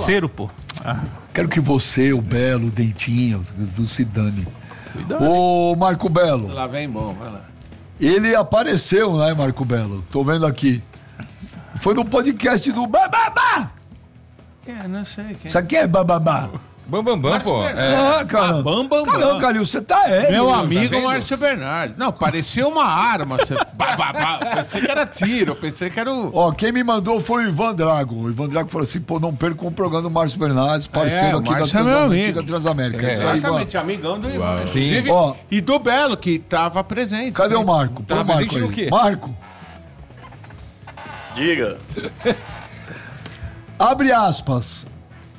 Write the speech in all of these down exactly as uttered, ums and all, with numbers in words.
parceiro, pô. Ah. Quero que você, o Belo, o Dentinho, do Cidane. Cuidado. Ô, Marco Belo. Lá vem bom, vai lá. Ele apareceu, né, Marco Belo? Tô vendo aqui. Foi no podcast do Bababá. É, não sei quem. Isso aqui é Bababá. Bambambam, bam, bam, pô. É. Ah, caramba. Bam, bam, Caramba, bam. Calil, você tá é. Meu né? amigo tá Márcio Bernardes. Não, parecia uma arma. Você... bah, bah, bah. Pensei que era tiro, pensei que era o... Ó, quem me mandou foi o Ivan Drago. O Ivan Drago falou assim, pô, não percam o programa do Márcio Bernardes, parceiro É, aqui da, Márcio é meu Transa- amigo. da Transamérica. É, Isso aí, exatamente, amigão do Ivan. Sim. Inclusive, Ó. e do Belo, que tava presente. Cadê sim. o Marco? Põe Tá o Marco presente no aí. quê? Marco, Diga. abre aspas.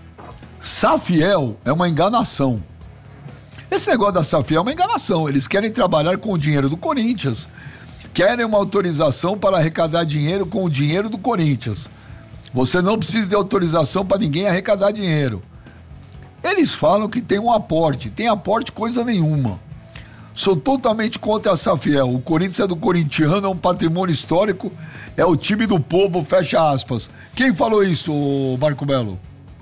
Safiel é uma enganação. Esse negócio da Safiel é uma enganação. Eles querem trabalhar com o dinheiro do Corinthians. Querem uma autorização para arrecadar dinheiro com o dinheiro do Corinthians. Você não precisa de autorização para ninguém arrecadar dinheiro. Eles falam que tem um aporte. Tem aporte coisa nenhuma. Sou totalmente contra a Safiel. O Corinthians é do corintiano, é um patrimônio histórico, é o time do povo, fecha aspas. Quem falou isso, Marco Belo?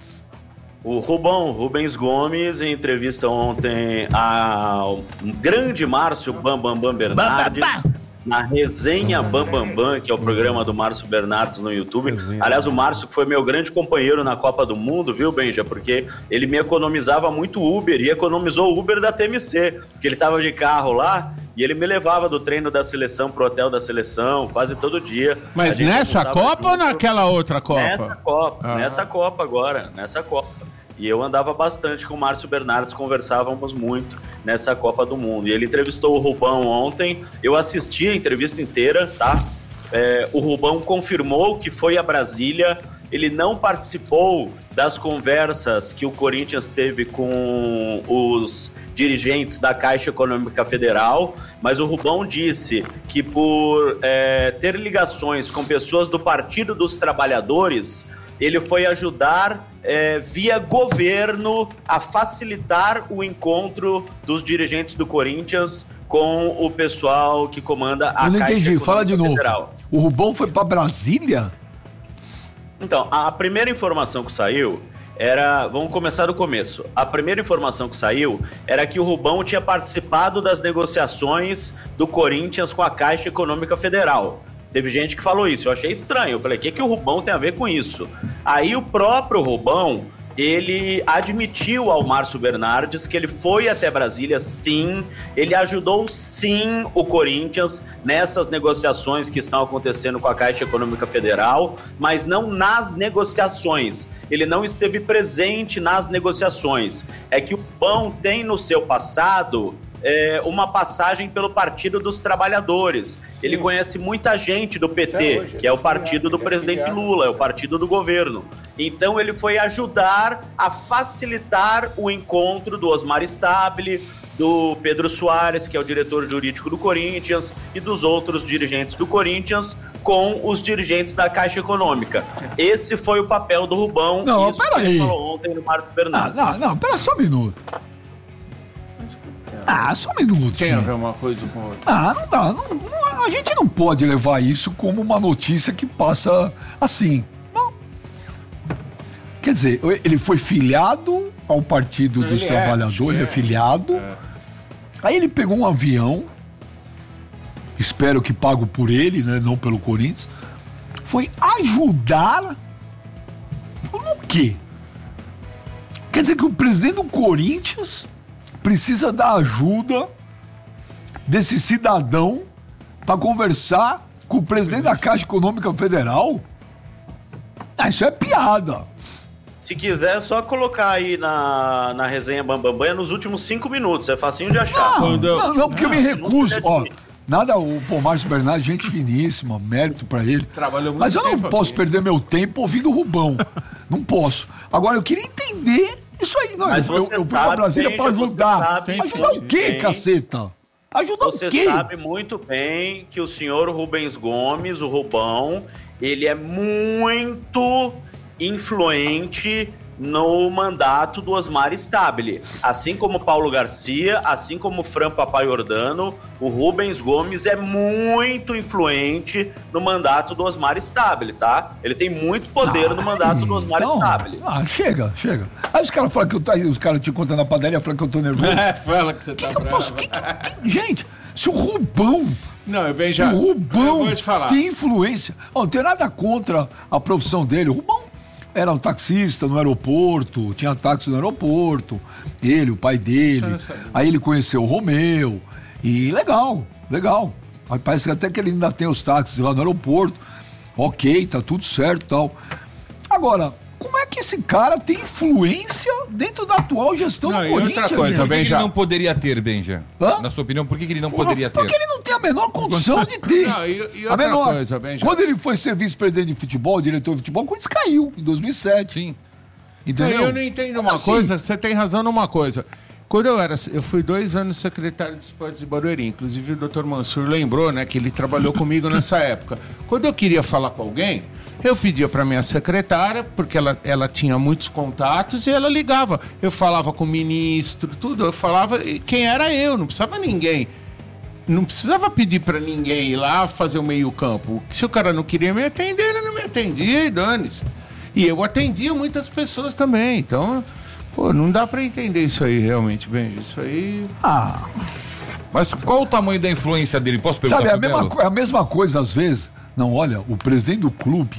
O Rubão, Rubens Gomes, em entrevista ontem ao grande Márcio Bambambam Bam, Bam Bernardes, Bam, Bam, Bam. na resenha Bambambam, Bam, Bam, que é o programa do Márcio Bernardes no YouTube. Resenha. Aliás, o Márcio que foi meu grande companheiro na Copa do Mundo, viu, Benja? Porque ele me economizava muito Uber e economizou o Uber da T M C, porque ele estava de carro lá e ele me levava do treino da seleção pro hotel da seleção quase todo dia. Mas nessa Copa junto. Ou naquela outra Copa? Nessa Copa, ah. nessa Copa agora, nessa Copa. E eu andava bastante com o Márcio Bernardes, conversávamos muito nessa Copa do Mundo. E ele entrevistou o Rubão ontem, eu assisti a entrevista inteira, tá? É, o Rubão confirmou que foi a Brasília, ele não participou das conversas que o Corinthians teve com os dirigentes da Caixa Econômica Federal, mas o Rubão disse que por é, ter ligações com pessoas do Partido dos Trabalhadores, ele foi ajudar é, via governo a facilitar o encontro dos dirigentes do Corinthians com o pessoal que comanda a Caixa Econômica Federal. Eu não entendi, fala de novo. O Rubão foi para Brasília? Então, a primeira informação que saiu era... Vamos começar do começo. A primeira informação que saiu era que o Rubão tinha participado das negociações do Corinthians com a Caixa Econômica Federal. Teve gente que falou isso, eu achei estranho. Eu falei, o que, que o Rubão tem a ver com isso? Aí o próprio Rubão, ele admitiu ao Márcio Bernardes que ele foi até Brasília, sim. Ele ajudou, sim, o Corinthians nessas negociações que estão acontecendo com a Caixa Econômica Federal, mas não nas negociações. Ele não esteve presente nas negociações. É que o Rubão tem no seu passado... É, uma passagem pelo Partido dos Trabalhadores. Ele conhece muita gente do P T, hoje, que é o partido do presidente Lula, é o partido do governo. Então ele foi ajudar a facilitar o encontro do Osmar Stabile, do Pedro Soares, que é o diretor jurídico do Corinthians, e dos outros dirigentes do Corinthians com os dirigentes da Caixa Econômica. Esse foi o papel do Rubão. Não, isso peraí. que ele falou ontem no Marco Bernardes. Ah, não, não, pera só um minuto. Ah, só um minuto. Tem a ver uma coisa com outra. Ah, não dá. Não, não, a gente não pode levar isso como uma notícia que passa assim. Não. Quer dizer, ele foi filiado ao Partido ele dos é, Trabalhadores, é, é filiado. É. Aí ele pegou um avião, espero que pago por ele, né, não pelo Corinthians. Foi ajudar no quê? Quer dizer que o presidente do Corinthians precisa da ajuda desse cidadão para conversar com o presidente da Caixa Econômica Federal? Ah, isso é piada. Se quiser, é só colocar aí na, na resenha Bambambam, é nos últimos cinco minutos, é facinho de achar. Não, eu... não, não, porque eu me recuso. Ó, nada, o Pô, Márcio Bernardes, gente finíssima, mérito pra ele. Trabalhou muito. Mas eu não posso aqui. perder meu tempo ouvindo o Rubão. Não posso. Agora, eu queria entender isso aí. Não, Mas eu, você eu fui sabe, pra Brasília tem, pra ajudar. sabe, ajudar tem, o quê, tem. caceta? Ajudar Você o quê? sabe muito bem que o senhor Rubens Gomes, o Rubão, ele é muito influente no mandato do Osmar Stabile. Assim como Paulo Garcia, assim como Fran Papaiordano, o Rubens Gomes é muito influente no mandato do Osmar Stabile, tá? Ele tem muito poder ah, no mandato do Osmar então, Stabile. Ah, chega, chega. Aí os caras falam que eu tô, os caras te contam na padaria, falam que eu tô nervoso. É, fala que você tá que bravo. Que eu posso, que, que, que, gente, se o Rubão... Não, eu bem já... O Rubão eu vou te falar. Tem influência. Oh, não tem nada contra a profissão dele. O Rubão era um taxista no aeroporto, tinha táxi no aeroporto, ele, o pai dele, aí ele conheceu o Romeu, e legal, legal. Aí parece que até que ele ainda tem os táxis lá no aeroporto, ok, tá tudo certo e tal. Agora, como é que esse cara tem influência dentro da atual gestão não, do Corinthians? Outra coisa, por que, Benja? que ele não poderia ter, Benja? Hã? Na sua opinião, por que, que ele não Porra, poderia ter? Porque ele não tem a menor condição de ter. Não, e, e a outra menor. coisa, Benja? Quando ele foi ser vice-presidente de futebol, diretor de futebol, o Corinthians caiu em dois mil e sete. Sim. Entendeu? Não, eu não entendo uma assim? coisa, você tem razão numa coisa. Quando eu era, eu fui dois anos secretário de esportes de Barueri, inclusive o doutor Mansur lembrou, né, que ele trabalhou comigo nessa época. Quando eu queria falar com alguém, eu pedia para minha secretária, porque ela, ela tinha muitos contatos, e ela ligava. Eu falava com o ministro, tudo, eu falava quem era eu, não precisava ninguém. Não precisava pedir para ninguém ir lá fazer o meio campo. Se o cara não queria me atender, ele não me atendia e dane-se. E eu atendia muitas pessoas também, então... Pô, não dá pra entender isso aí, realmente, Benji. Isso aí... Ah... Mas qual o tamanho da influência dele? Posso perguntar? Sabe, é a mesma, co- é a mesma coisa às vezes. Não, olha, o presidente do clube,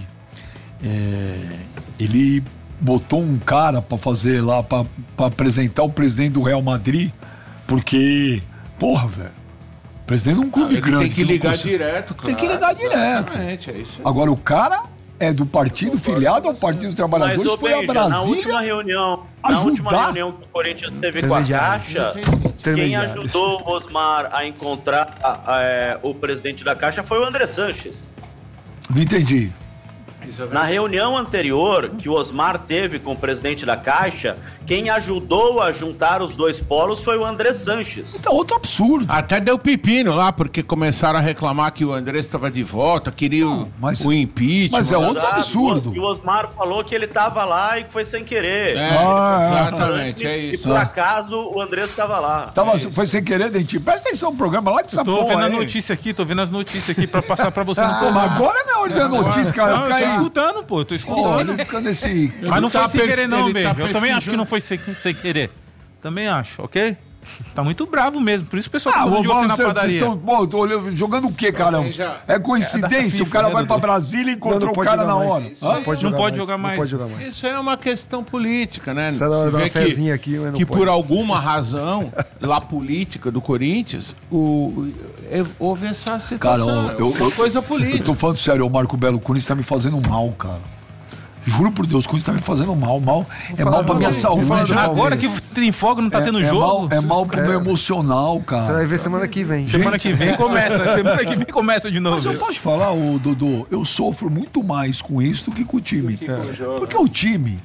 é, ele botou um cara pra fazer lá, pra, pra apresentar o presidente do Real Madrid, porque, porra, velho, presidente de um clube ah, grande... Tem que que ligar consegue... direto, claro. Tem que ligar direto. Exatamente, é isso aí. Agora, o cara... É do partido filiado ao Partido dos Trabalhadores, Mas, ô, foi a Benja, Brasília. na última reunião, na ajudar? última reunião que o Corinthians teve com a Caixa, quem ajudou o Osmar a encontrar a, a, é, o presidente da Caixa foi o André Sanches. Não entendi. Na reunião anterior que o Osmar teve com o presidente da Caixa, quem ajudou a juntar os dois polos foi o André Sanches. Então, outro absurdo. Até deu pepino lá, porque começaram a reclamar que o André estava de volta, queria Não, mas- o impeachment. mas é outro Exato. absurdo. E o Osmar falou que ele estava lá e que foi sem querer. É, Ah, exatamente, é E isso. por Ah. acaso o André estava lá. Tava, foi sem querer, Dentinho. Presta atenção no programa lá que essa Tô porra vendo a aí. notícia aqui, tô vendo as notícias aqui pra passar pra você. Pô, mas agora não é hora de ver notícia, cara. Não, eu Fica tô aí. escutando, pô, eu tô Pô, escutando. ele fica nesse... Mas não tá foi sem pers- querer não, ele tá Benja. Eu também acho que pesquisando. não foi sem, sem querer. Também acho, ok? Tá muito bravo mesmo, por isso o pessoal tá Ah, falando de você na vocês padaria. estão pô, tô olhando- jogando o quê, caramba? já- É coincidência? O cara né, vai pra Dudu? Brasília e encontrou Não, não o pode cara jogar na mais. hora. Isso Hã? aí. Não pode jogar Não mais. pode jogar mais. Isso é uma questão política, né? Isso é da- Você da vê uma fezinha aqui, mas não que pode. por alguma razão, lá política do Corinthians, o, é- houve essa Cara, situação. eu, é uma coisa eu política. tô falando sério, o Marco Belo, o Corinthians tá me fazendo mal, cara. Juro por Deus, o Corinthians tá me fazendo mal, mal. É mal pra minha saúde. vamos falar do Agora que tem folga, não tá É, tendo é jogo. mal, é mal pro meu emocional, Você cara. vai ver semana que vem. Semana que vem começa. Semana que vem começa de Mas novo. eu posso falar, ô, Dodô, eu sofro muito mais com isso do que com o time. Porque o time,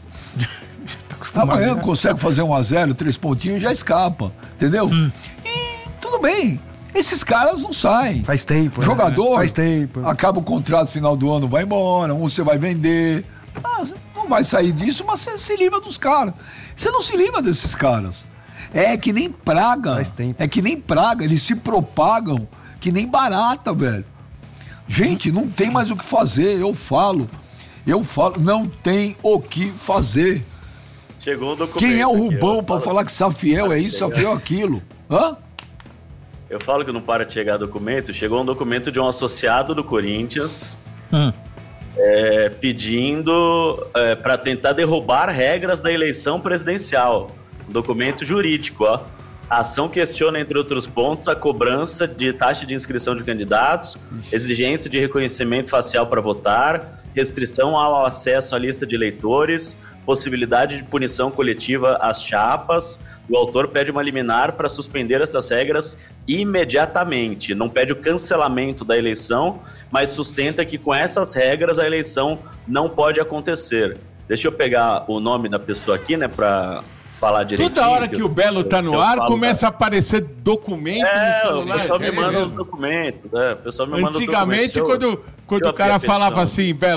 amanhã consegue fazer um a zero, três pontinhos e já escapa, entendeu? E tudo bem, esses caras não saem. Faz tempo. né? Jogador, Faz tempo. acaba o contrato final do ano, vai embora, um você vai vender. Ah, não vai sair disso, mas você se livra dos caras. Você não se livra desses caras. É que nem praga. Faz tempo. É que nem praga, eles se propagam que nem barata, velho. Gente, não tem mais o que fazer, eu falo. Eu falo, não tem o que fazer. Chegou um documento. Quem é o aqui, Rubão eu pra falo- falar que Safiel é isso, Safiel é aquilo? Hã? Eu falo que não para de chegar documento. Chegou um documento de um associado do Corinthians Hum. é, pedindo é, para tentar derrubar regras da eleição presidencial. Um documento jurídico, ó. A ação questiona, entre outros pontos, a cobrança de taxa de inscrição de candidatos, exigência de reconhecimento facial para votar, restrição ao acesso à lista de eleitores, possibilidade de punição coletiva às chapas. O autor pede uma liminar para suspender essas regras imediatamente. Não pede o cancelamento da eleição, mas sustenta que com essas regras a eleição não pode acontecer. Deixa eu pegar o nome da pessoa aqui, né, para falar direitinho. Toda hora que o Belo tá no eu ar, falo começa da- a aparecer documento É, no o celular. pessoal me sério manda mesmo. os documentos. É, o pessoal me manda os Antigamente, documentos. quando, quando eu o cara abri a falava petição. assim, Belo,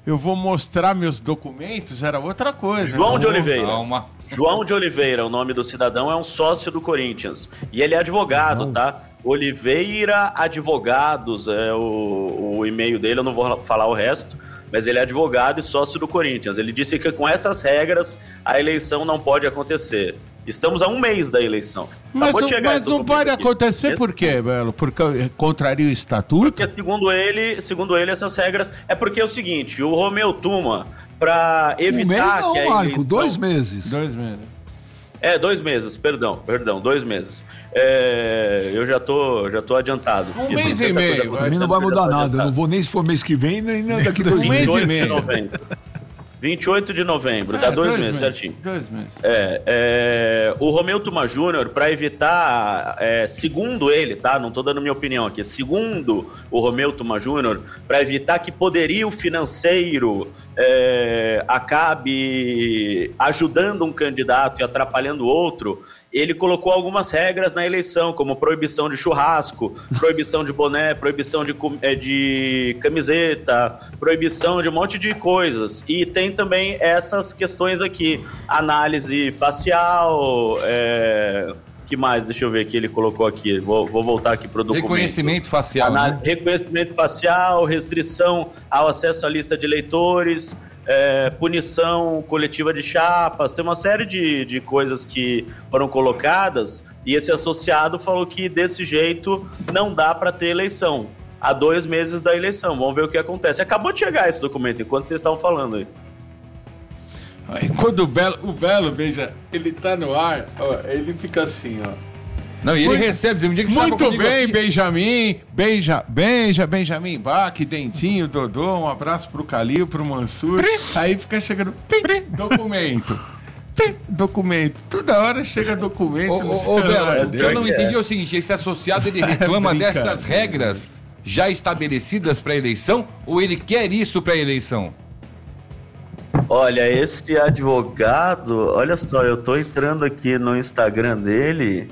eu vou mostrar meus documentos, era outra coisa. João de Oliveira. Calma. João de Oliveira, o nome do cidadão, é um sócio do Corinthians. E ele é advogado, tá? Oliveira Advogados é o, o e-mail dele, eu não vou falar o resto, mas ele é advogado e sócio do Corinthians. Ele disse que com essas regras a eleição não pode acontecer. Estamos a um mês da eleição. Mas, mas não pode aqui. acontecer por quê, Belo? Porque contraria o estatuto? Porque segundo ele, segundo ele, essas regras... É porque é o seguinte, o Romeu Tuma, para evitar... Um mês não, que a Marco, eleição... dois meses. Dois meses. É, dois meses, perdão, perdão, dois meses. É, eu já tô, já tô adiantado. Um mês e meio. Pra mim não vai mudar nada, eu não vou nem se for mês que vem, nem daqui dois meses. Um mês e meio. vinte e oito de novembro, é, dá dois, dois meses, meses, certinho. Dois meses. É, é, o Romeu Tuma Júnior, para evitar, é, segundo ele, tá? Não tô dando minha opinião aqui, segundo o Romeu Tuma Júnior, para evitar que poderio financeiro é, acabe ajudando um candidato e atrapalhando o outro, ele colocou algumas regras na eleição, como proibição de churrasco, proibição de boné, proibição de, de camiseta, proibição de um monte de coisas. E tem também essas questões aqui, análise facial, é... que mais? Deixa eu ver aqui, ele colocou aqui, vou, vou voltar aqui para o documento. Reconhecimento facial, Anal... né? Reconhecimento facial, restrição ao acesso à lista de eleitores... É, punição coletiva de chapas, tem uma série de, de coisas que foram colocadas e esse associado falou que desse jeito não dá para ter eleição há dois meses da eleição. Vamos ver o que acontece. Acabou de chegar esse documento enquanto vocês estavam falando aí. Aí quando o Belo, o Belo, veja, ele tá no ar, ó, ele fica assim, ó. Não, e ele muito, recebe, tem um dia que muito bem, aqui. Benjamin, Benja, Benja, Benjamin Bach, Dentinho, Dodô, um abraço pro Calil, pro Mansur. Prim. Aí fica chegando, prim, documento. Prim, documento. Toda hora chega documento. Ô, ô, ô Belo, o que eu não entendi é o seguinte, esse associado ele reclama dessas regras já estabelecidas para a eleição ou ele quer isso para a eleição? Olha, esse advogado, olha só, eu tô entrando aqui no Instagram dele...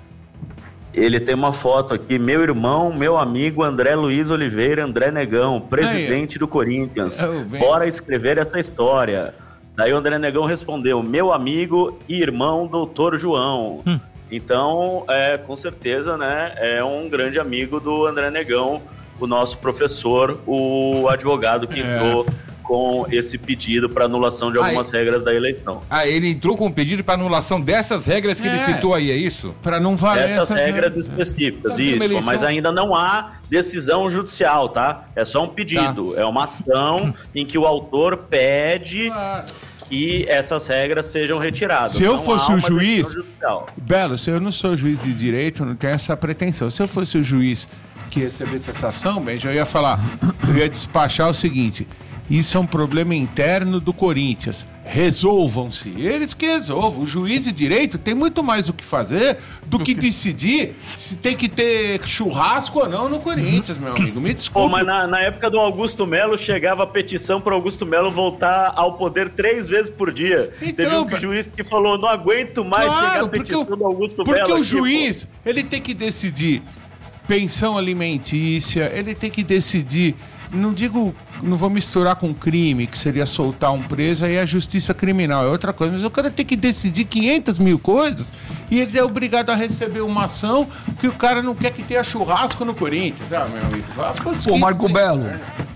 Ele tem uma foto aqui, meu irmão, meu amigo André Luiz Oliveira, André Negão, presidente Aí, do Corinthians. Bora escrever essa história. Daí o André Negão respondeu, meu amigo e irmão, doutor João. Hum. Então, é, com certeza, né, é um grande amigo do André Negão, o nosso professor, o advogado que é. entrou com esse pedido para anulação de algumas ah, regras da eleição. Ah, ele entrou com um pedido para anulação dessas regras que é. ele citou aí, é isso? Para não valer essas, essas regras específicas, isso. Eleição... Mas ainda não há decisão judicial, tá? É só um pedido, tá. É uma ação em que o autor pede claro. que essas regras sejam retiradas. Se eu não fosse o juiz, Belo, se eu não sou juiz de direito, eu não tenho essa pretensão. Se eu fosse o juiz que recebesse essa ação, bem, eu ia falar, eu ia despachar o seguinte... Isso é um problema interno do Corinthians. Resolvam-se. Eles que resolvam. O juiz de direito tem muito mais o que fazer do que decidir se tem que ter churrasco ou não no Corinthians, meu amigo. Me desculpa. Pô, mas na, na época do Augusto Melo, chegava a petição para Augusto Melo voltar ao poder três vezes por dia. Então, teve um juiz que falou, não aguento mais claro, chegar a petição o, do Augusto porque Melo. Porque o aqui, juiz, pô. ele tem que decidir pensão alimentícia, ele tem que decidir... Não digo, não vou misturar com crime, que seria soltar um preso, aí a justiça criminal é outra coisa, mas o cara tem que decidir quinhentas mil coisas e ele é obrigado a receber uma ação que o cara não quer que tenha churrasco no Corinthians. Ah, meu amigo, vá Pô, Marco Belo,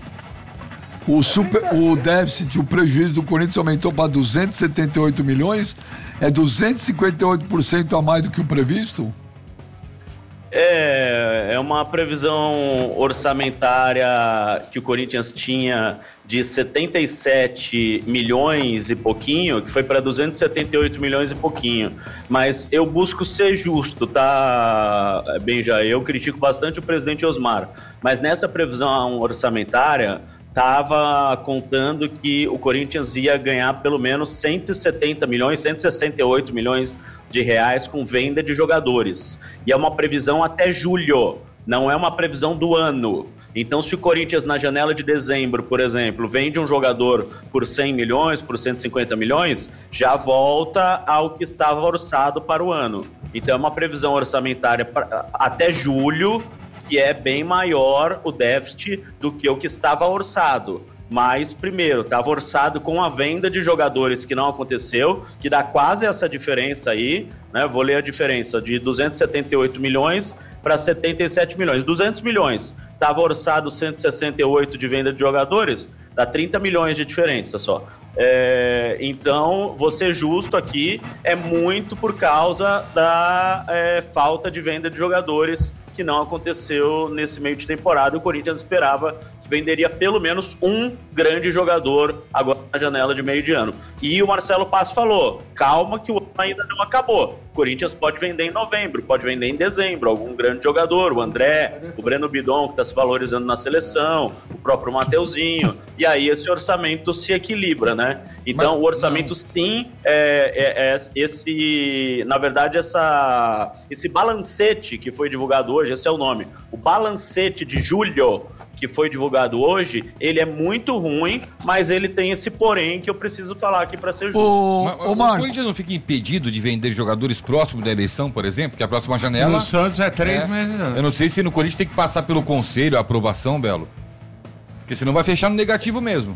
o, super, o déficit, o prejuízo do Corinthians aumentou para duzentos e setenta e oito milhões, é duzentos e cinquenta e oito por cento a mais do que o previsto? É, é uma previsão orçamentária que o Corinthians tinha de setenta e sete milhões e pouquinho, que foi para duzentos e setenta e oito milhões e pouquinho. Mas eu busco ser justo, tá, Benja? Eu critico bastante o presidente Osmar, mas nessa previsão orçamentária estava contando que o Corinthians ia ganhar pelo menos cento e setenta milhões, cento e sessenta e oito milhões de reais com venda de jogadores. E é uma previsão até julho, não é uma previsão do ano. Então, se o Corinthians, na janela de dezembro, por exemplo, vende um jogador por cem milhões, por cento e cinquenta milhões, já volta ao que estava orçado para o ano. Então, é uma previsão orçamentária pra, até julho, que é bem maior o déficit do que o que estava orçado. Mas, primeiro, estava orçado com a venda de jogadores que não aconteceu, que dá quase essa diferença aí, né? Vou ler a diferença, de duzentos e setenta e oito milhões para setenta e sete milhões. duzentos milhões, estava orçado cento e sessenta e oito de venda de jogadores, dá trinta milhões de diferença só. É, então, vou ser justo aqui, é muito por causa da é, falta de venda de jogadores que não aconteceu nesse meio de temporada. O Corinthians esperava que venderia pelo menos um grande jogador agora na janela de meio de ano. E o Marcelo Paes falou, calma que o ano ainda não acabou. O Corinthians pode vender em novembro, pode vender em dezembro, algum grande jogador, o André, o Breno Bidon, que está se valorizando na seleção, o próprio Mateuzinho, e aí esse orçamento se equilibra, né? Então, Mas, o orçamento, não. sim, é, é, é esse, na verdade, essa, esse balancete que foi divulgado hoje, esse é o nome, o balancete de julho, que foi divulgado hoje, ele é muito ruim, mas ele tem esse porém que eu preciso falar aqui para ser justo. O, mas, o, o Corinthians não fica impedido de vender jogadores próximos da eleição, por exemplo, que a próxima janela... No Santos é três é, meses. Não. Eu não sei se no Corinthians tem que passar pelo conselho a aprovação, Belo, porque senão vai fechar no negativo mesmo.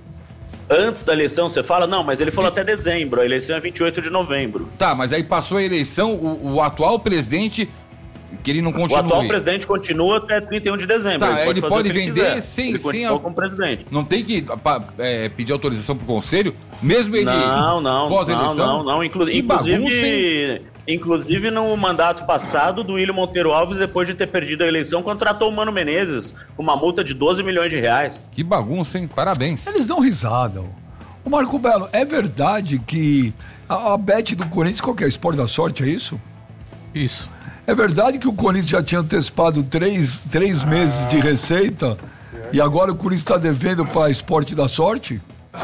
Antes da eleição, você fala? Não, mas ele falou até dezembro, a eleição é vinte e oito de novembro. Tá, mas aí passou a eleição, o, o atual presidente... que ele não continue. O atual presidente continua até trinta e um de dezembro. Tá, ele pode, ele pode vender ele sem... Ele sem a... como presidente. Não tem que é, pedir autorização pro conselho, mesmo ele não, não, pós-eleição? Não, não, não. Inclu... Inclusive, bagunça, inclusive, no mandato passado do William Monteiro Alves, depois de ter perdido a eleição, contratou o Mano Menezes com uma multa de doze milhões de reais. Que bagunça, hein? Parabéns. Eles dão risada. O Marco Belo, é verdade que a, a bet do Corinthians, qual que é? Esporte da Sorte, é isso? Isso. É verdade que o Corinthians já tinha antecipado três, três ah, meses de receita e agora o Corinthians está devendo para Esporte da Sorte?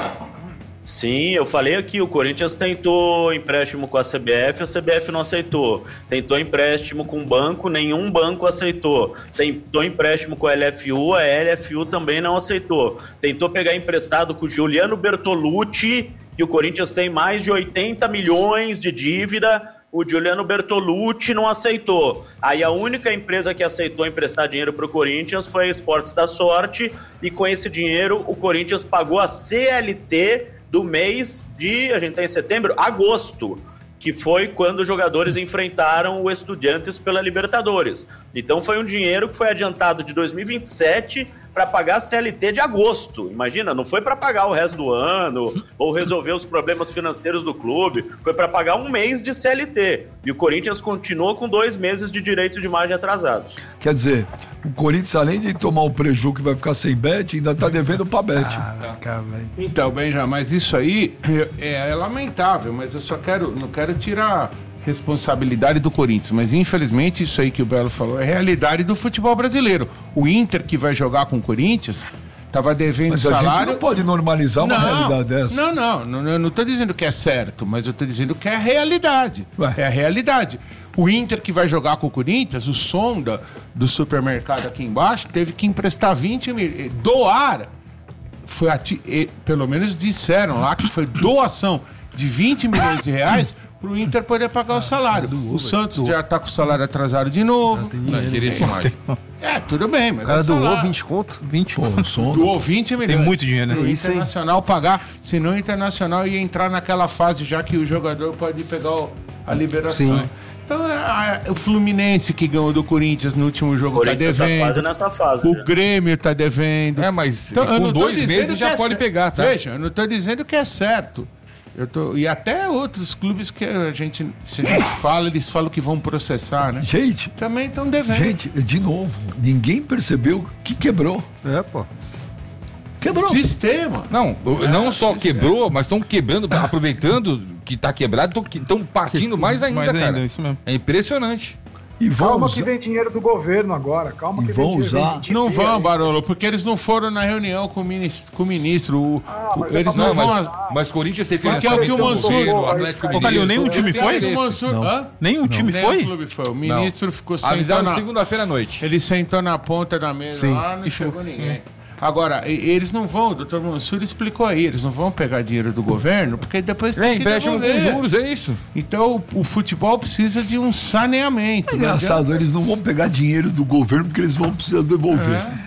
Sim, eu falei aqui, o Corinthians tentou empréstimo com a C B F, a C B F não aceitou. Tentou empréstimo com o banco, nenhum banco aceitou. Tentou empréstimo com a L F U, a L F U também não aceitou. Tentou pegar emprestado com o Giuliano Bertolucci, que o Corinthians tem mais de oitenta milhões de dívida. O Giuliano Bertolucci não aceitou. Aí a única empresa que aceitou emprestar dinheiro para o Corinthians foi a Esportes da Sorte, e com esse dinheiro o Corinthians pagou a C L T do mês de, a gente está em setembro, agosto, que foi quando os jogadores enfrentaram o Estudiantes pela Libertadores. Então foi um dinheiro que foi adiantado de dois mil e vinte e sete para pagar a C L T de agosto. Imagina, não foi para pagar o resto do ano ou resolver os problemas financeiros do clube, foi para pagar um mês de C L T. E o Corinthians continuou com dois meses de direito de imagem atrasados. Quer dizer, o Corinthians, além de tomar o prejuízo que vai ficar sem bet, ainda está devendo para bet. Caraca, então, Benja, mas isso aí é, é lamentável, mas eu só quero, não quero tirar responsabilidade do Corinthians, mas infelizmente isso aí que o Belo falou é realidade do futebol brasileiro. O Inter que vai jogar com o Corinthians estava devendo mas salário... Mas a gente não pode normalizar uma não, realidade dessa. Não, não, não, eu não estou dizendo que é certo, mas eu estou dizendo que é a realidade. Ué. É a realidade. O Inter que vai jogar com o Corinthians, o Sonda do supermercado aqui embaixo, teve que emprestar vinte mil, doar, foi ati... pelo menos disseram lá que foi doação de vinte milhões de reais para o Inter poder pagar o salário. O Santos já está com o salário atrasado de novo. É, tudo bem, mas o cara é doou vinte conto? vinte conto. Doou vinte milhões. Tem muito dinheiro, né? O Internacional pagar, senão o Internacional ia entrar naquela fase já que o jogador pode pegar o, a liberação. Sim. Então, a, a, o Fluminense que ganhou do Corinthians no último jogo está devendo. Tá quase nessa fase, o já. Grêmio está devendo. É, mas então, com dois meses já pode é pegar, tá? Veja, eu não estou dizendo que é certo. Eu tô, e até outros clubes que a gente, se a gente fala, eles falam que vão processar, né? Gente, também estão devendo. Gente, de novo, ninguém percebeu que quebrou. É, pô. Quebrou. Sistema. Não, é, não só quebrou, mas estão quebrando, aproveitando que está quebrado, estão partindo mais ainda, mais cara. Ainda, isso mesmo. É impressionante. E calma usar... que vem dinheiro do governo agora, calma que e vão vem usar. dinheiro. Não vão, Barolo, porque eles não foram na reunião com o ministro. Com o ministro o, ah, mas eles é não vão. Mas, mas Corinthians você fez porque é o que o Mansur, o Atlético Mineiro. Nenhum time foi? Nenhum time foi? foi? O ministro não. ficou sentado. Avisaram na... segunda-feira à noite. Ele sentou na ponta da mesa Sim. lá, não e chegou ninguém. Hum. Agora, eles não vão, o doutor Mansur explicou aí, eles não vão pegar dinheiro do governo, porque depois tem é, que empréstimo com juros, é isso. Então, o, o futebol precisa de um saneamento. É engraçado, não eles não vão pegar dinheiro do governo porque eles vão precisar devolver. É.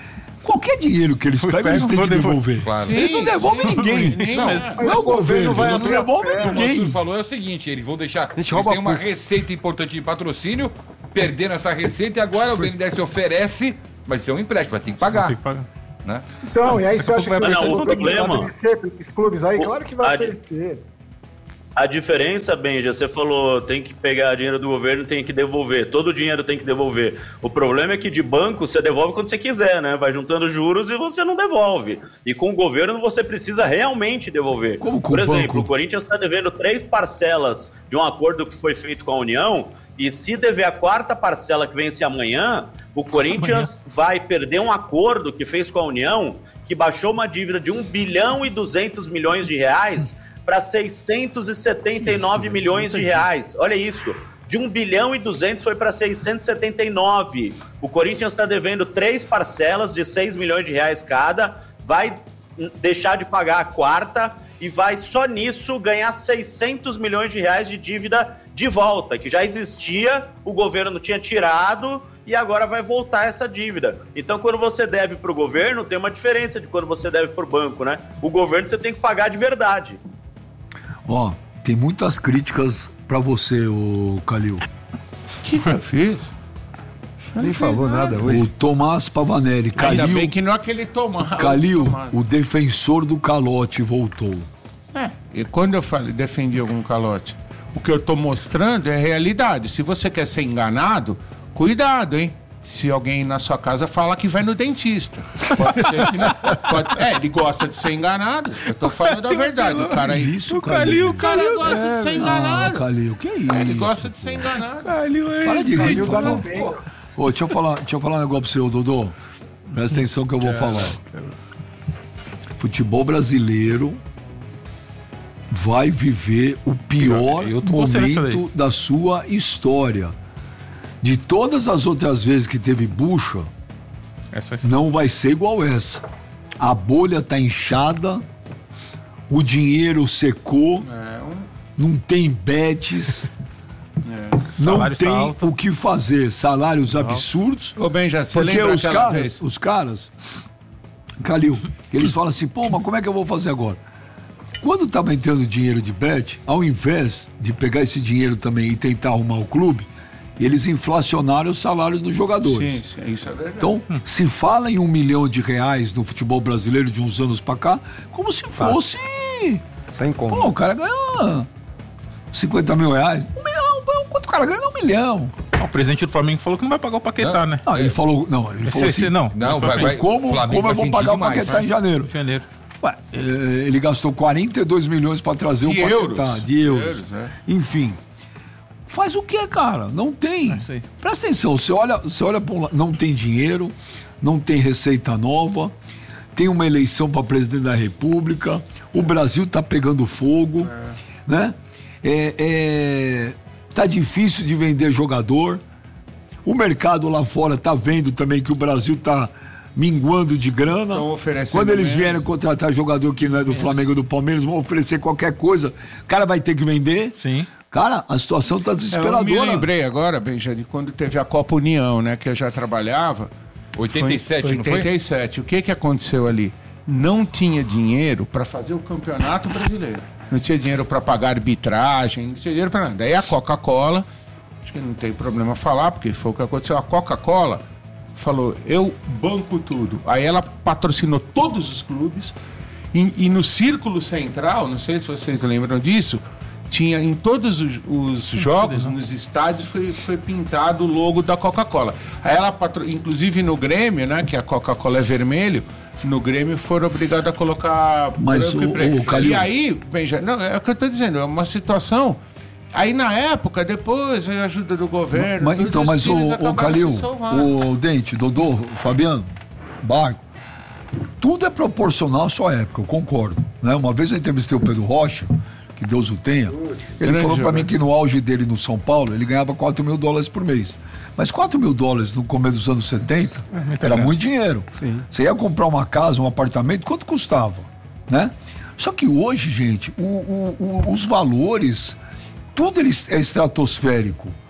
Qualquer dinheiro que eles pegam, eles têm que devolver. Claro. Eles não devolvem ninguém. Sim, Não, mas- não é o governo, vai não abrir a devolve perna, O que ninguém. o falou é o seguinte, eles vão deixar, eles rouba têm uma pouco. receita importante de patrocínio, perderam essa receita e agora o B N D E S oferece, vai ser um empréstimo, vai ter que pagar. Tem que pagar. Né? Então, e aí você acha que Não, vai o problema- oferecer para esses clubes aí? O- Claro que vai a- oferecer. A diferença, Benja, você falou, tem que pegar dinheiro do governo, tem que devolver. Todo o dinheiro tem que devolver. O problema é que de banco você devolve quando você quiser, né? Vai juntando juros e você não devolve. E com o governo você precisa realmente devolver. Como com Por o exemplo, banco? o Corinthians está devendo três parcelas de um acordo que foi feito com a União. E se dever a quarta parcela que vence amanhã, o Corinthians vai perder um acordo que fez com a União, que baixou uma dívida de um bilhão e duzentos milhões de reais para seiscentos e setenta e nove milhões de reais. Olha isso. De um bilhão e duzentos foi para seiscentos e setenta e nove. O Corinthians está devendo três parcelas de seis milhões de reais cada, vai deixar de pagar a quarta e vai só nisso ganhar seiscentos milhões de reais de dívida de volta, que já existia, o governo tinha tirado e agora vai voltar essa dívida. Então, quando você deve para o governo, tem uma diferença de quando você deve para o banco, né? O governo você tem que pagar de verdade. Ó, tem muitas críticas pra você, ô Calil. O que, que eu fiz? Nem falou nada hoje. O Tomás Pavanelli. Ainda bem Calil, que não é aquele tomar. Calil, o defensor do calote voltou. É, e quando eu falei, defendi algum calote, o que eu tô mostrando é a realidade. Se você quer ser enganado, cuidado, hein? Se alguém na sua casa fala que vai no dentista. Pode ser que não. Pode- é, ele gosta de ser enganado. Eu tô falando a verdade. O cara aí. Isso, o Calil, o cara Calil. gosta de ser Ah, enganado. Calil, que isso? Ele gosta de ser enganado. Para de rir, Calil por dá favor. no meio. Ô, deixa eu falar, deixa eu falar um negócio pra você, ô, Dodô. Presta atenção que eu vou falar. Futebol brasileiro vai viver o pior Eu tô gostando dessa momento da sua história. De todas as outras vezes que teve bucha, Essa não vai ser igual essa. A bolha tá inchada, o dinheiro secou, não tem bets, não Salário está tem alto. o que fazer. Salários absurdos. Ô, Benja, você Porque lembra os aquela caras, vez? os caras, Calil, eles falam assim, pô, mas como é que eu vou fazer agora? Quando tava entrando dinheiro de bet, ao invés de pegar esse dinheiro também e tentar arrumar o clube, eles inflacionaram os salários dos jogadores. Sim, sim, isso é verdade. Então, se fala em um milhão de reais no futebol brasileiro de uns anos pra cá, como se fosse... Sem como. Pô, o cara ganha cinquenta mil reais. Um milhão, pô, quanto o cara ganha? Um milhão. O presidente do Flamengo falou que não vai pagar o Paquetá, né? Não, ele falou... Não, ele falou Esse, assim... não. Não, vai, vai. Como, Flamengo como eu vai vou sentir pagar o demais, Paquetá né? em janeiro? Janeiro. Ué, eh, ele gastou quarenta e dois milhões para trazer De o Paquetá, euros. de euros. euros, né? Enfim. Faz o que, cara? Não tem. É isso aí. Presta atenção, você olha, você olha para um lado, não tem dinheiro, não tem receita nova, tem uma eleição para presidente da República, o Brasil tá pegando fogo, né? É, é, tá difícil de vender jogador. O mercado lá fora tá vendo também que o Brasil tá minguando de grana. Tão oferecendo Quando eles menos. vierem contratar jogador que não é do Flamengo ou do Palmeiras, vão oferecer qualquer coisa. O cara vai ter que vender. Sim. Cara, a situação tá Eu me desesperadora. lembrei agora, Benja, de quando teve a Copa União, né? Que eu já trabalhava. oitenta e sete, não foi? oitenta e sete. O que que aconteceu ali? Não tinha dinheiro para fazer o Campeonato Brasileiro. Não tinha dinheiro para pagar arbitragem, não tinha dinheiro para nada. Daí a Coca-Cola, acho que não tem problema falar, porque foi o que aconteceu. A Coca-Cola falou, eu banco tudo. Aí ela patrocinou todos os clubes e, e no Círculo Central, não sei se vocês lembram disso, tinha em todos os, os jogos, nos estádios, foi, foi pintado o logo da Coca-Cola. Aí ela, patro... inclusive no Grêmio, né, que a Coca-Cola é vermelho, no Grêmio foram obrigados a colocar Mas branco o- e preto. o Calil- E aí, Benja, não, é o que eu tô dizendo, é uma situação... Aí na época, depois veio a ajuda do governo. Mas, todos então, os mas o, times o acabaram Calil, se salvando. o Dente, Dodô, o Fabiano, Barco, tudo é proporcional à sua época, eu concordo. Né? Uma vez eu entrevistei o Pedro Rocha, que Deus o tenha, ele Grande falou pra jogador. mim que no auge dele no São Paulo, ele ganhava quatro mil dólares por mês. Mas quatro mil dólares no começo dos anos setenta era muito dinheiro. Você ia comprar uma casa, um apartamento, quanto custava? Né? Só que hoje, gente, o- o- o- os valores, tudo ele é estratosférico.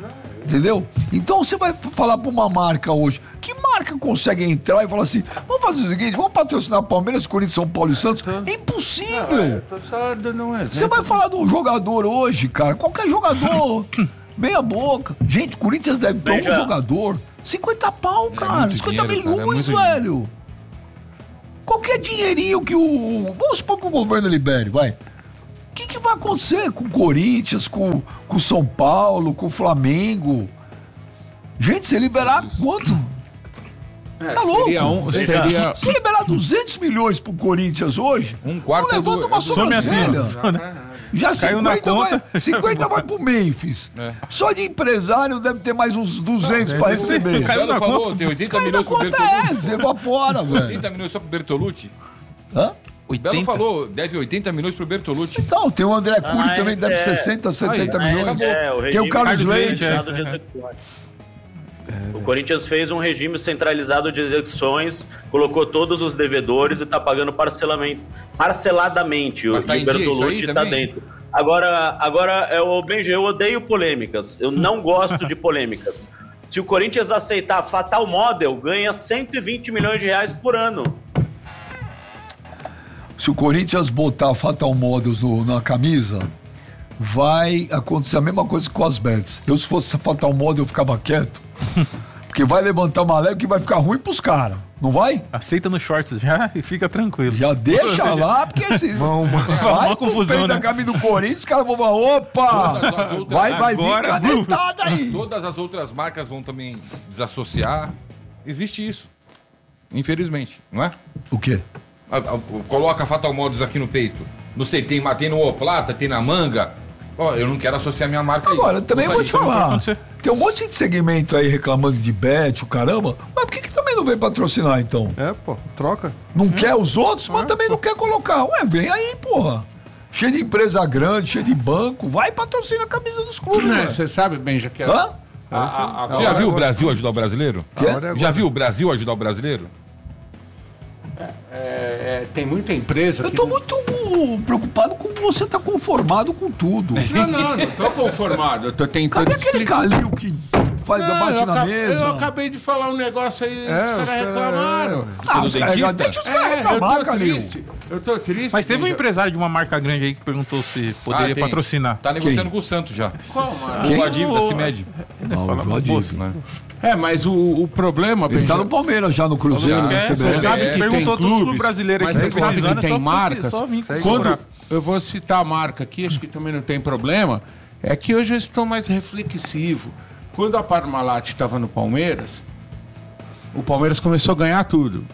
Entendeu? Então você vai falar pra uma marca hoje. Que marca consegue entrar e falar assim: vamos fazer o seguinte, vamos patrocinar Palmeiras, Corinthians, São Paulo e Santos? É impossível. Não, eu tô só dando um exemplo. Você vai falar de um jogador hoje, cara. Qualquer jogador. Meia boca. Gente, o Corinthians deve pra um Beija. jogador cinquenta pau, cara. muito cinquenta dinheiro, cara, é milhões, muito velho. Qualquer dinheirinho que o. Vamos supor que o governo libere, vai. O que, que vai acontecer com o Corinthians, com o São Paulo, com o Flamengo? Gente, se liberar quanto? É, Tá louco? Seria um, seria... Se liberar duzentos milhões pro Corinthians hoje, Um quarto não levanta do- uma some assim, sobrancelha. Já Caiu na cinquenta conta. vai, cinquenta vai pro Memphis. É. Só de empresário deve ter mais uns duzentos pra receber. O Belo falou, tem oitenta Caiu na milhões pro conta Bertolucci. é, você evapora, velho. oitenta milhões só pro Bertolucci. Hã? O Belo falou, deve oitenta milhões pro Bertolucci. Então, tem o André Cury Ah, também, deve é. sessenta, setenta Aí, milhões. É, o Tem o regime Carlos Carlos Leite. Leite, é. centralizado de execuções. O Corinthians fez um regime centralizado de execuções, colocou todos os devedores e tá pagando parcelamento, parceladamente. Mas o tá e em o dia isso aí Bertolucci tá também? dentro. Agora, agora é o Benji, eu odeio polêmicas. Eu não gosto de polêmicas. Se o Corinthians aceitar a Fatal Model, ganha cento e vinte milhões de reais por ano. Se o Corinthians botar Fatal Models no- na camisa, vai acontecer a mesma coisa com as bets. Eu, se fosse Fatal Model, eu ficava quieto. Porque vai levantar uma leve que vai ficar ruim pros caras. Não vai? Aceita no shorts já e fica tranquilo. Já deixa lá, porque assim. Vão, vai uma pro confusão, peito da né? camisa do Corinthians, os caras vão falar: opa! Todas as outras- Vai, vai vir agora, canetada aí. Todas as outras marcas vão também desassociar. Existe isso. Infelizmente, não é? O quê? A- a- Coloca Fatal Models aqui no peito. Não sei, tem, tem no Oplata, tem na manga. Ó, eu não quero associar minha marca aí. Agora, eu também Não vou te sai- falar. acontecer. Tem um monte de segmento aí reclamando de bet, o caramba. Mas por que, que também não vem patrocinar, então? É, pô, troca. Não quer os outros, mas também não quer colocar. Ué, vem aí, porra. Cheio de empresa grande, cheio de banco. Vai patrocinar a camisa dos clubes, Né, velho. Você sabe bem, já que é- Hã? a- a- a- Você já viu o Brasil ajudar o brasileiro? Quê? A hora é agora. Já viu o Brasil ajudar o brasileiro? é, é, tem muita empresa Eu que tô não- muito uh, preocupado com você tá conformado com tudo. Não, não, não tô conformado. Eu tô tentando Cadê aquele explicar. Calil que faz Não, bate eu, na aca- mesa? eu acabei de falar um negócio aí, É, os os caras caras- reclamaram. Ah, os do caras- dentista? deixa os caras É, eu reclamar, tô Calil. triste. Eu tô triste. Mas teve um Benja. empresário de uma marca grande aí que perguntou se poderia Ah, tem. patrocinar. Tá negociando Quem? com o Santos já. Qual, mano? Quem? Com a dívida, se mede. Ah, o Joadilson. Né? É, mas o, o problema... Ele tá Benja, no Palmeiras já, no Cruzeiro, Tá no no C B Você F. sabe É, que tem perguntou todos os clubes, clubes brasileiros mas que você estão sabe que precisando, é tem só marcas. só vir Segue Quando cobrar. eu vou citar a marca aqui, acho que também não tem problema, é que hoje eu estou mais reflexivo. Quando a Parmalat estava no Palmeiras, o Palmeiras começou a ganhar tudo.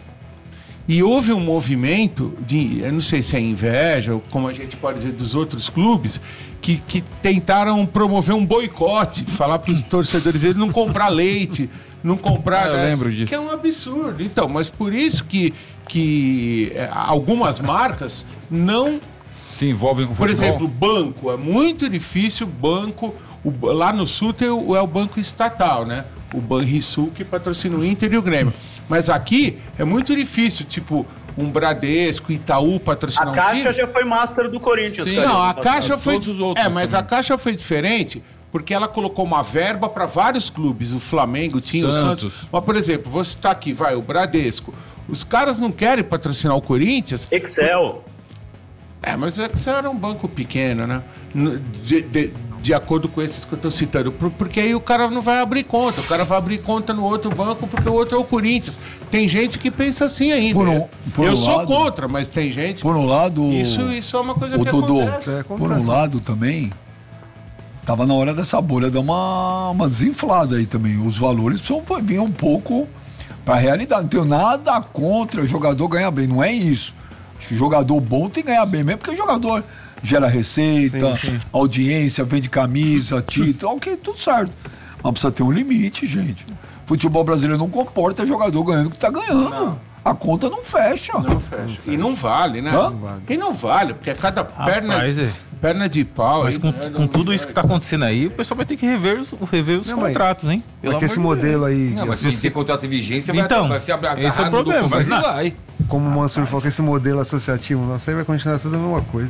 E houve um movimento de, eu não sei se é inveja, ou como a gente pode dizer, dos outros clubes, que, que tentaram promover um boicote, falar para os torcedores eles não comprar leite, não comprar... Eu né, lembro disso. Que é um absurdo. Então, mas por isso que, que é, algumas marcas não... Se envolvem com o Por futebol. exemplo, banco. É muito difícil banco... O, lá no Sul tem o, é o banco estatal, né? O Banrisul que patrocina o Inter e o Grêmio. Mas aqui é muito difícil, tipo, um Bradesco, Itaú patrocinar A um Caixa time. já foi master do Corinthians, Sim. cara. Não, a ano passado. Caixa foi. Todos os outros É, mas também. a Caixa foi diferente porque ela colocou uma verba para vários clubes. O Flamengo tinha o Santos. Santos. Mas, por exemplo, vou citar aqui, vai, o Bradesco. Os caras não querem patrocinar o Corinthians. Excel. É, mas o Excel era um banco pequeno, né? No- De, de, de acordo com esses que eu estou citando. Por- Porque aí o cara não vai abrir conta. O cara vai abrir conta no outro banco porque o outro é o Corinthians. Tem gente que pensa assim ainda. Por um- por eu um sou lado- contra, mas tem gente... Por um lado, Isso, isso é uma coisa o que Dodô, acontece. É, por acontece. um lado também, tava na hora dessa bolha dar uma, uma desinflada aí também. Os valores precisam vir um pouco pra realidade. Não tenho nada contra o jogador ganhar bem, não é isso. Acho que jogador bom tem que ganhar bem mesmo, porque o jogador gera receita, audiência, vende camisa, título, ok, tudo certo. Mas precisa ter um limite, gente. Futebol brasileiro não comporta jogador ganhando o que tá ganhando. A conta não fecha. Não fecha. E não vale, né? Hã? E não vale, porque cada perna, Rapaz, é. perna de pau... Mas aí, com, né, com não- tudo isso que tá acontecendo aí, o pessoal vai ter que rever, os- rever os Não, mas- contratos, hein? Pelo Porque esse amor de Deus. modelo aí, Não, de mas se associ- tem contrato de vigência, vai, Então, vai se abra- esse é o agarrar no problema, documento mas- e vai. como o Mansur falou, que esse modelo associativo nosso aí vai continuar tudo a mesma coisa.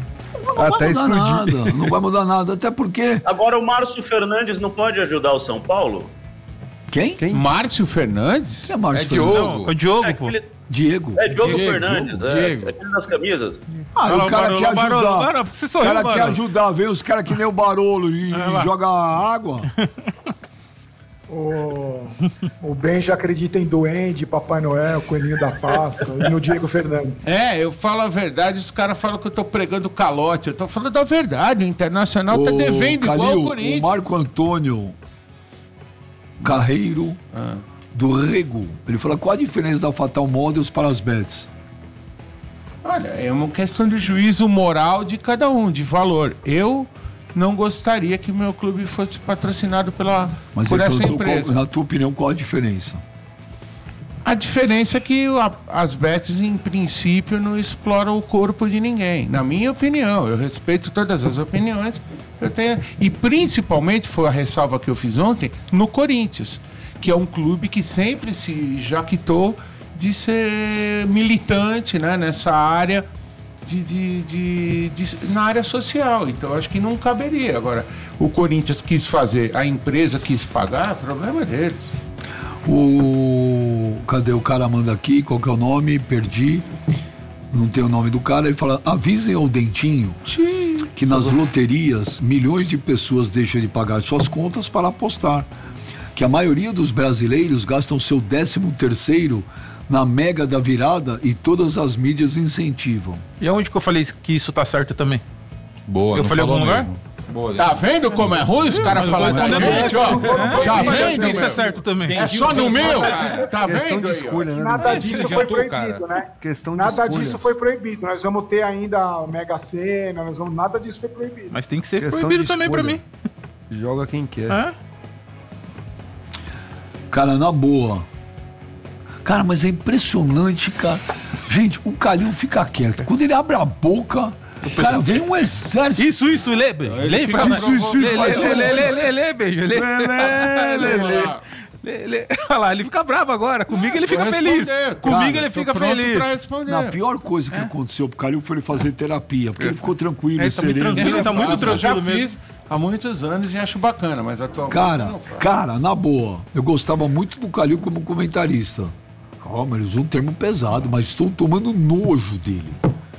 Mas não Até vai mudar explodir. nada. Não vai mudar nada, até porque... Agora o Márcio Fernandes não pode ajudar o São Paulo? Quem? Quem? Márcio Fernandes? Quem é Márcio É Fernandes? Diogo. Não, o Diogo, É pô. aquele, Diego. é Diogo Diego, Fernandes, Diogo, é, Diego. aquele das camisas. Ah, Olha o o cara Barolo, quer o Barolo, ajudar. Barolo, por que você O sorriu, cara quer Barolo? ajudar, vem os caras que nem o Barolo e lá. joga água. O, o Ben já acredita em Duende, Papai Noel, Coelhinho da Páscoa e no Diego Fernandes. É, eu falo a verdade, os caras falam que eu tô pregando calote. Eu tô falando a verdade, o Internacional tá Ô, devendo igual Calil, o Corinthians. o Marco Antônio Carreiro do Rego, ele fala qual a diferença da Fatal Models para as bets? Olha, é uma questão de juízo moral de cada um, de valor. Eu não gostaria que meu clube fosse patrocinado pela, Mas por ele essa perguntou qual- empresa. na tua opinião, qual a diferença? A diferença é que a- as bets, em princípio, não exploram o corpo de ninguém. Na minha opinião, eu respeito todas as opiniões. Eu tenho, e principalmente, foi a ressalva que eu fiz ontem, no Corinthians, que é um clube que sempre se jactou de ser militante, né, nessa área, de, de, de- de- na área social. Então, acho que não caberia. Agora, o Corinthians quis fazer, a empresa quis pagar, problema deles. O... Cadê o cara manda aqui? Qual que é o nome? Perdi. Não tem o nome do cara. Ele fala, avisem ao Dentinho que nas loterias milhões de pessoas deixam de pagar suas contas para apostar. Que a maioria dos brasileiros gastam seu décimo terceiro na mega da virada e todas as mídias incentivam. E aonde que eu falei que isso tá certo também? Boa, Eu não falei em falou algum lugar? mesmo. Boa, Tá vendo como é ruim os caras falam da gente, ó? Tá vendo? Isso é certo também. É só no meu? Tá Questão vendo? de aí, ó? escolha, né? Nada Bicho? disso Você foi jantou, proibido, cara? né? Questão de Nada escolha. disso foi proibido. Nós vamos ter ainda a Mega Sena, nós vamos... nada disso foi proibido. Mas tem que ser Questão proibido de também pra escolha. mim. Joga quem quer. É? Cara, na boa. Cara, mas é impressionante, cara. Gente, o Calil fica quieto. Quando ele abre a boca, cara, vem um exército. Isso, isso, lê, beijo. Lê, fica fica- Isso, isso, isso, Lê, vai lê, ser- lê, lê, lê, lê, beijo. Lê. Lê, lê, lê. Lê, lê. Olha lá, ele fica bravo agora. Comigo ele fica Vou feliz. responder. Comigo Cara, ele Tô fica pronto feliz. pra responder. Na pior coisa que aconteceu pro Calil foi ele fazer terapia, porque ele ficou tranquilo É, e tá muito sereno. tranquilo, tá muito Eu já tranquilo fiz há muitos anos e acho bacana, mas atualmente Cara, não faço. cara, na boa, eu gostava muito do Calil como comentarista. Calma, ele usou um termo pesado, mas estou tomando nojo dele.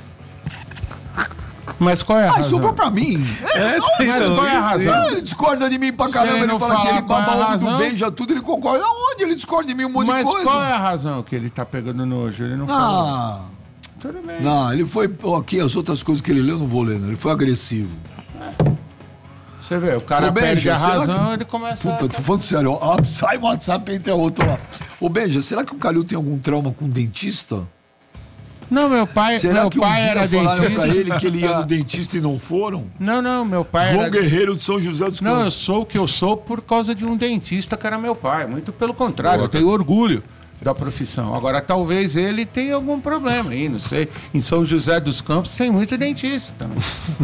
Mas qual é a Ah, razão? sobrou pra mim. É, não, Mas qual é a razão? Ele discorda de mim pra caramba, Sem ele não fala que falar ele qual é a baba ovo razão? do beija tudo, ele concorda. Aonde ele discorda de mim um monte Mas de coisa? qual é a razão que ele tá pegando nojo? Ele não fala. Ah, Tudo bem. não, ele foi. Ó, aqui, as outras coisas que ele leu, eu não vou ler, não. Ele foi agressivo. Você vê, o cara Ô, Benja, perde a será razão, que- ele começa Puta, a... tô falando sério, ó. Ah, sai o WhatsApp entre a outra lá. Ô, Benja, será que o Calil tem algum trauma com dentista? Não, meu pai, Será meu que um pai dia era falaram dentista. pra ele que ele ia no dentista e não foram? Não, não, meu pai João era... Guerreiro de São José dos Não, eu Campos. sou o que eu sou por causa de um dentista que era meu pai. Muito pelo contrário, eu tenho orgulho da profissão. Agora, talvez ele tenha algum problema aí, não sei. Em São José dos Campos tem muito dentista também.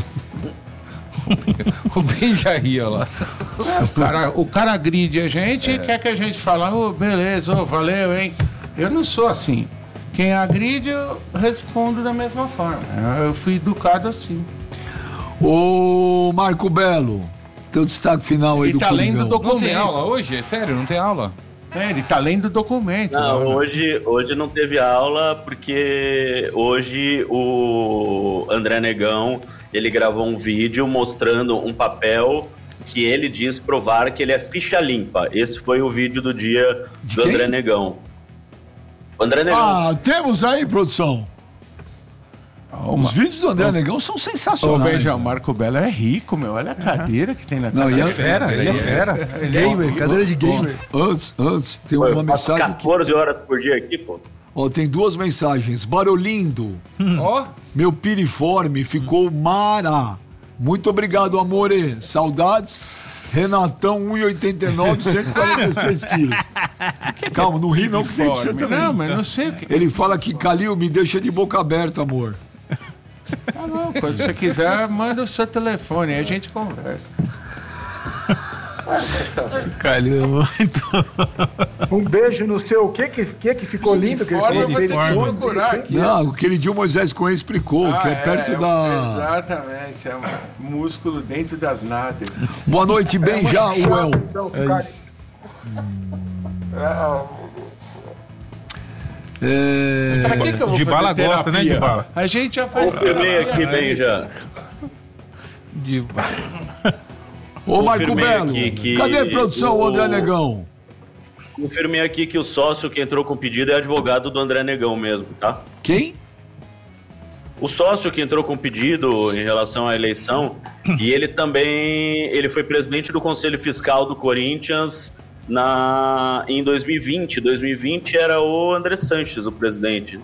O Ben já ria lá. O cara, o cara agride a gente e quer que a gente fale, ô, beleza, ô, valeu, hein? Eu não sou assim. Quem agride, eu respondo da mesma forma. Eu fui educado assim. Ô, Marco Belo, teu destaque final aí E do tá lendo Coringão. documento. Não tem aula hoje? É sério, não tem aula? É, ele tá lendo o documento. Não, né? hoje, hoje não teve aula porque hoje o André Negão ele gravou um vídeo mostrando um papel que ele diz provar que ele é ficha limpa. Esse foi o vídeo do dia De do quem? André Negão. O André Negão. Ah, temos aí, produção. Os vídeos do André Negão são Ô, sensacionais. veja, o né? Marco Belo é rico, meu. Olha a cadeira que tem na Não, casa e é dele. Fera, ele é fera. Gamer, cadeira de gamer. Ó, antes, antes, tem Pô, uma eu faço mensagem aqui. quatorze horas por dia aqui, pô. Ó, tem duas mensagens. Barolindo, Ó, meu piriforme ficou mara. Muito obrigado, amore. Saudades. Renatão, um e oitenta e nove, cento e quarenta e seis quilos. Calma, não ri não, que tem pra você também. Não, mas não sei o que. Ele fala que Calil me deixa de boca aberta, amor. Tá bom, quando você quiser, manda o seu telefone, aí a gente conversa. Calhou muito. Um beijo no seu. O que que, que, que ficou lindo? Que ele Forma, falou? eu vou ter que Uniforme. procurar aqui. Não, aquele dia o Moisés Cohen explicou, Ah, que é perto é, da... Exatamente, é um músculo dentro das nádegas. Boa noite, bem já, Uel. Então, cara, É... Pra que que eu vou De fazer bala terapia? gosta, né, de bala? A gente já faz Confirmei terapia, aqui né? bem já. De... Ô, Marco Confirmei Belo, aqui que cadê a produção, o- André Negão? Confirmei aqui que o sócio que entrou com o pedido é advogado do André Negão mesmo, tá? Quem? O sócio que entrou com o pedido em relação à eleição, e ele também ele foi presidente do Conselho Fiscal do Corinthians na, em dois mil e vinte. dois mil e vinte era o André Sanches, o presidente.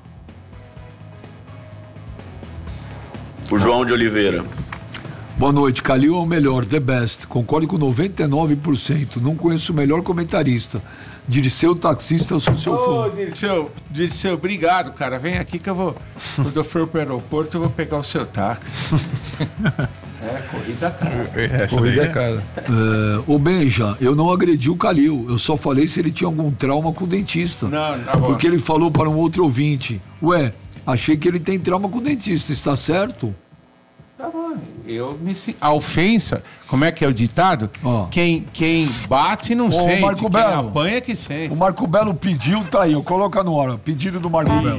O João de Oliveira. Boa noite, Calil é o melhor, the best. Concordo com noventa e nove por cento. Não conheço o melhor comentarista. Dirceu, taxista, eu sou seu Ô, fã. Dirceu, Dirceu, obrigado, cara. Vem aqui que eu vou. Quando eu for pro aeroporto, eu vou pegar o seu táxi. É, corrida cara. Essa Corrida daí é é- cara. É, ô Benja, eu não agredi o Calil. Eu só falei se ele tinha algum trauma com o dentista. Não, tá bom. Porque ele falou para um outro ouvinte. Ué, achei que ele tem trauma com o dentista, está certo? Tá bom. Eu me si- A ofensa, como é que é o ditado? Ó. Quem, quem bate não sente, Marco quem Belo. apanha que sente. O Marco Belo pediu, tá aí, ó, coloca no hora. Pedido do Marco Belo.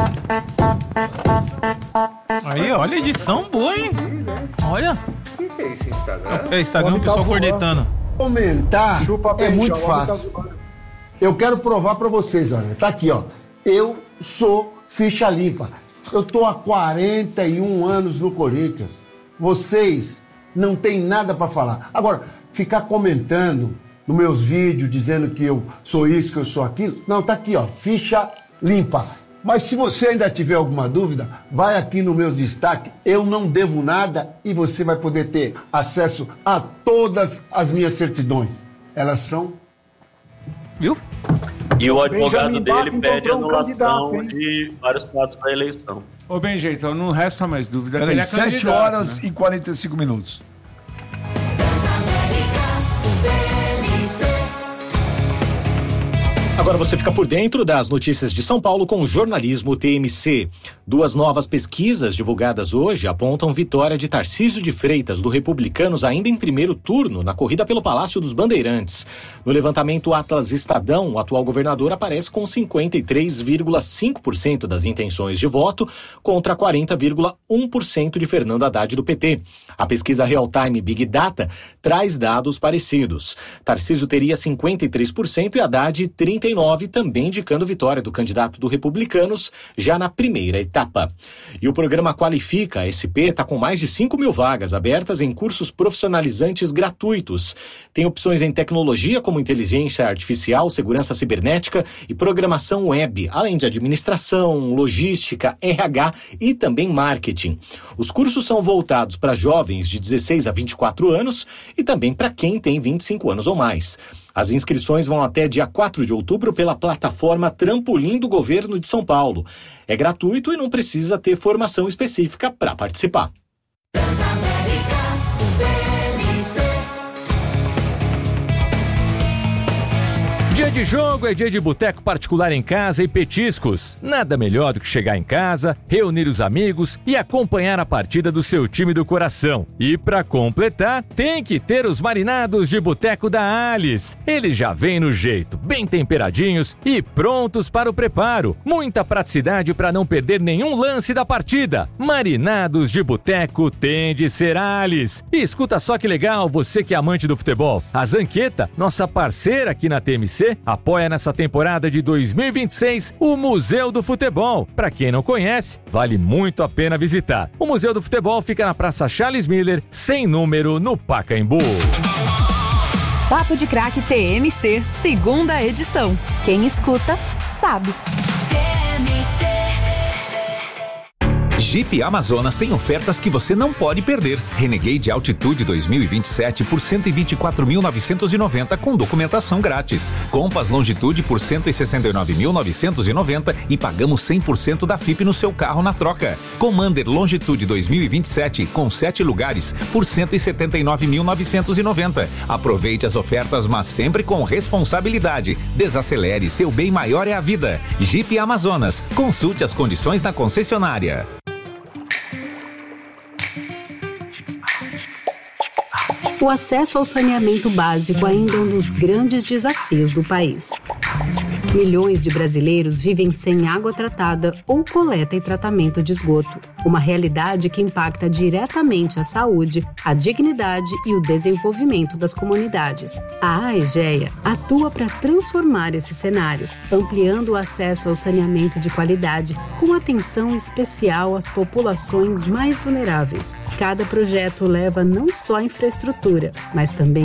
Aí, olha a edição boa, hein? Olha. O que, que é esse Instagram? É Instagram, o Homem tá pessoal voando. cornetando. Comentar Chupa é bem, muito já, o homem tá fácil. zoando. Eu quero provar pra vocês, olha. Tá aqui, ó. Eu sou ficha limpa. Eu tô há quarenta e um anos no Corinthians. Vocês não têm nada pra falar. Agora, ficar comentando nos meus vídeos, dizendo que eu sou isso, que eu sou aquilo. Não, tá aqui, ó. Ficha limpa. Mas se você ainda tiver alguma dúvida, vai aqui no meu destaque. Eu não devo nada e você vai poder ter acesso a todas as minhas certidões. Elas são Viu? E o advogado Benjamin dele Button pede encontrou um anulação candidato, hein? de vários fatos da eleição. Ô, bem, gente, então não resta mais dúvida. que Peraí, ele é sete candidato, horas né? e quarenta e cinco minutos. Agora você fica por dentro das notícias de São Paulo com o jornalismo T M C. Duas novas pesquisas divulgadas hoje apontam vitória de Tarcísio de Freitas, do Republicanos, ainda em primeiro turno, na corrida pelo Palácio dos Bandeirantes. No levantamento Atlas Estadão, o atual governador aparece com cinquenta e três vírgula cinco por cento das intenções de voto contra quarenta vírgula um por cento de Fernando Haddad, do P T. A pesquisa Real Time Big Data traz dados parecidos. Tarcísio teria cinquenta e três por cento e Haddad trinta e nove por cento, também indicando vitória do candidato do Republicanos já na primeira etapa. E o programa Qualifica, a S P, está com mais de cinco mil vagas abertas em cursos profissionalizantes gratuitos. Tem opções em tecnologia como inteligência artificial, segurança cibernética e programação web, além de administração, logística, R H e também marketing. Os cursos são voltados para jovens de dezesseis a vinte e quatro anos e também para quem tem vinte e cinco anos ou mais. As inscrições vão até dia quatro de outubro pela plataforma Trampolim do Governo de São Paulo. É gratuito e não precisa ter formação específica para participar. Dia de jogo é dia de boteco particular em casa e petiscos. Nada melhor do que chegar em casa, reunir os amigos e acompanhar a partida do seu time do coração. E para completar, tem que ter os marinados de boteco da Alice. Eles já vêm no jeito, bem temperadinhos e prontos para o preparo. Muita praticidade para não perder nenhum lance da partida. Marinados de boteco tem de ser Alice. E escuta só que legal, você que é amante do futebol. A Zanqueta, nossa parceira aqui na T M C, apoia nessa temporada de dois mil e vinte e seis o Museu do Futebol. Para quem não conhece, vale muito a pena visitar. O Museu do Futebol fica na Praça Charles Miller, sem número, no Pacaembu. Papo de Craque T M C, segunda edição. Quem escuta, sabe. Jeep Amazonas tem ofertas que você não pode perder. Renegade Altitude dois mil e vinte e sete por cento e vinte e quatro mil novecentos e noventa com documentação grátis. Compass Longitude por cento e sessenta e nove mil novecentos e noventa e pagamos cem por cento da F I P no seu carro na troca. Commander Longitude dois mil e vinte e sete com sete lugares por cento e setenta e nove mil novecentos e noventa. Aproveite as ofertas, mas sempre com responsabilidade. Desacelere, seu bem maior é a vida. Jeep Amazonas. Consulte as condições na concessionária. O acesso ao saneamento básico ainda é um dos grandes desafios do país. Milhões de brasileiros vivem sem água tratada ou coleta e tratamento de esgoto. Uma realidade que impacta diretamente a saúde, a dignidade e o desenvolvimento das comunidades. A AEGEA atua para transformar esse cenário, ampliando o acesso ao saneamento de qualidade, com atenção especial às populações mais vulneráveis. Cada projeto leva não só infraestrutura, mas também